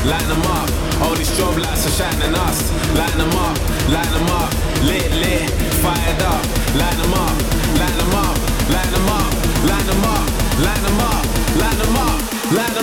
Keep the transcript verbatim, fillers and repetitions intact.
line them up. All these strobe lights are shining us. Line them up, line them up.